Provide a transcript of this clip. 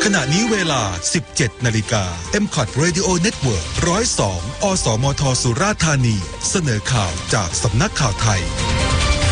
ขณะนี้เวลา 17 นาฬิกา MCOT Radio Network 102 อสมทสุราษฎร์ธานีเสนอข่าวจากสำนักข่าวไทย